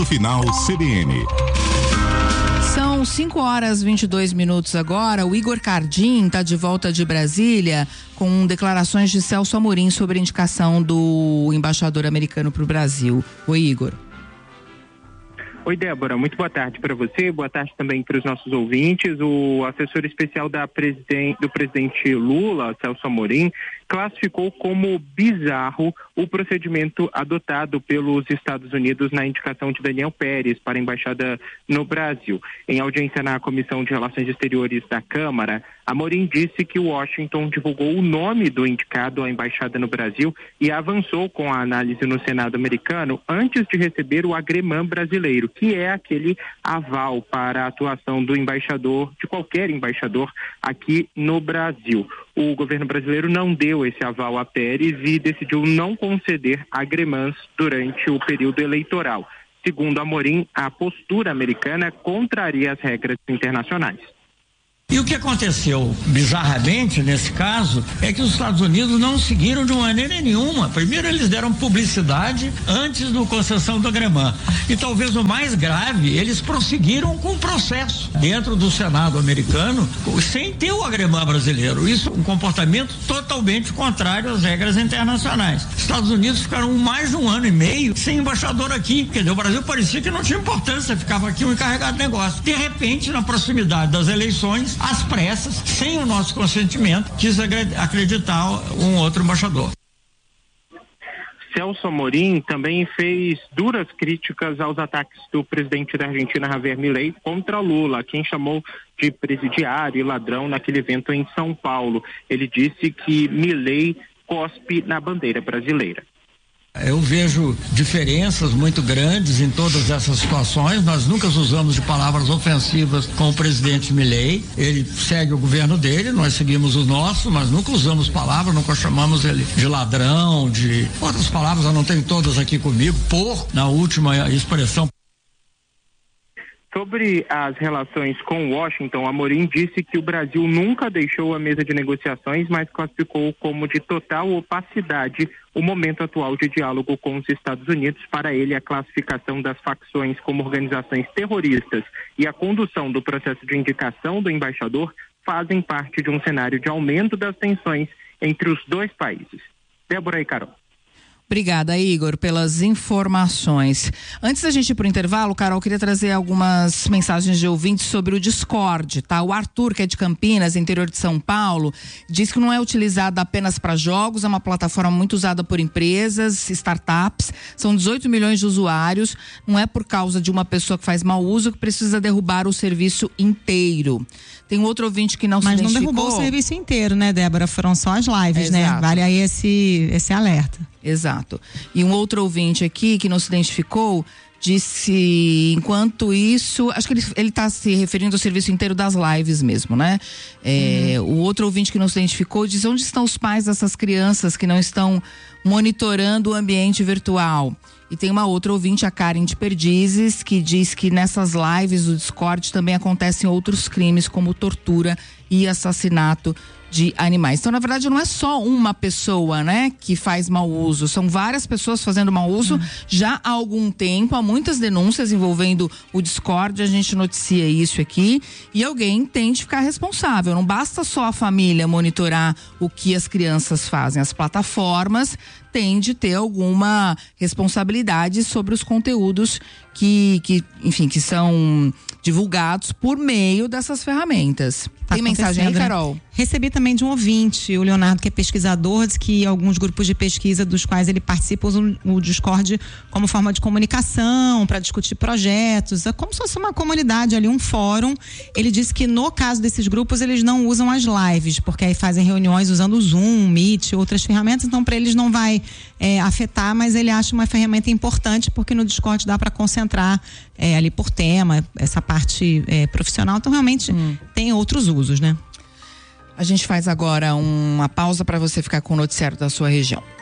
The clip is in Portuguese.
Ponto Final CBN. São 5h22 agora. O Igor Cardim está de volta de Brasília com declarações de Celso Amorim sobre a indicação do embaixador americano para o Brasil. Oi, Igor. Oi, Débora, muito boa tarde para você, boa tarde também para os nossos ouvintes. O assessor especial do presidente Lula, Celso Amorim, classificou como bizarro o procedimento adotado pelos Estados Unidos na indicação de Daniel Pérez para a embaixada no Brasil. Em audiência na Comissão de Relações Exteriores da Câmara, Amorim disse que Washington divulgou o nome do indicado à embaixada no Brasil e avançou com a análise no Senado americano antes de receber o agremã brasileiro, que é aquele aval para a atuação do embaixador, de qualquer embaixador aqui no Brasil. O governo brasileiro não deu esse aval a Pérez e decidiu não conceder agremãs durante o período eleitoral. Segundo Amorim, a postura americana contraria as regras internacionais. E o que aconteceu bizarramente nesse caso é que os Estados Unidos não seguiram de maneira nenhuma. Primeiro eles deram publicidade antes da concessão do agremã. E talvez o mais grave, eles prosseguiram com o processo dentro do Senado americano sem ter o agremã brasileiro. Isso é um comportamento totalmente contrário às regras internacionais. Os Estados Unidos ficaram mais de 1 ano e meio sem embaixador aqui. Quer dizer, o Brasil parecia que não tinha importância, ficava aqui um encarregado de negócio. De repente, na proximidade das eleições, às pressas, sem o nosso consentimento, quis acreditar um outro embaixador. Celso Amorim também fez duras críticas aos ataques do presidente da Argentina, Javier Milei, contra Lula, quem chamou de presidiário e ladrão naquele evento em São Paulo. Ele disse que Milei cospe na bandeira brasileira. Eu vejo diferenças muito grandes em todas essas situações. Nós nunca usamos de palavras ofensivas com o presidente Milei. Ele segue o governo dele, nós seguimos o nosso, mas nunca usamos palavras, nunca chamamos ele de ladrão, de outras palavras, eu não tenho todas aqui comigo, na última expressão. Sobre as relações com Washington, Amorim disse que o Brasil nunca deixou a mesa de negociações, mas classificou como de total opacidade o momento atual de diálogo com os Estados Unidos. Para ele, a classificação das facções como organizações terroristas e a condução do processo de indicação do embaixador fazem parte de um cenário de aumento das tensões entre os dois países. Débora e Carol. Obrigada, Igor, pelas informações. Antes da gente ir para o intervalo, Carol, queria trazer algumas mensagens de ouvintes sobre o Discord, tá? O Arthur, que é de Campinas, interior de São Paulo, diz que não é utilizado apenas para jogos, é uma plataforma muito usada por empresas, startups, são 18 milhões de usuários, não é por causa de uma pessoa que faz mau uso que precisa derrubar o serviço inteiro. Tem um outro ouvinte que não se identificou. Mas não derrubou o serviço inteiro, né, Débora? Foram só as lives, né? Vale aí esse alerta. Exato. E um outro ouvinte aqui que não se identificou disse, enquanto isso, acho que ele está se referindo ao serviço inteiro das lives mesmo, né? O outro ouvinte que não se identificou diz: onde estão os pais dessas crianças que não estão monitorando o ambiente virtual? E tem uma outra ouvinte, a Karen de Perdizes, que diz que nessas lives do Discord também acontecem outros crimes como tortura e assassinato de animais. Então, na verdade, não é só uma pessoa, né, que faz mau uso, são várias pessoas fazendo mau uso já há algum tempo, há muitas denúncias envolvendo o Discord, a gente noticia isso aqui, e alguém tem de ficar responsável. Não basta só a família monitorar o que as crianças fazem, as plataformas têm de ter alguma responsabilidade sobre os conteúdos que são divulgados por meio dessas ferramentas. Tem mensagem aí, Carol? Recebi também de um ouvinte, o Leonardo, que é pesquisador, diz que alguns grupos de pesquisa dos quais ele participa usam o Discord como forma de comunicação, para discutir projetos, é como se fosse uma comunidade ali, um fórum. Ele disse que no caso desses grupos eles não usam as lives, porque aí fazem reuniões usando o Zoom, Meet, outras ferramentas, então para eles não vai afetar, mas ele acha uma ferramenta importante porque no Discord dá para concentrar ali por tema, essa parte profissional, então realmente tem outros usos, né? A gente faz agora uma pausa para você ficar com o noticiário da sua região.